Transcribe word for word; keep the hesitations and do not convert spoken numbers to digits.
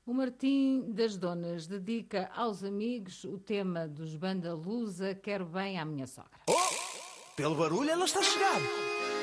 O Martim das Donas dedica aos amigos o tema dos Bandalusa, Quero Bem à Minha Sogra. Oh! Pelo barulho ela está a chegar.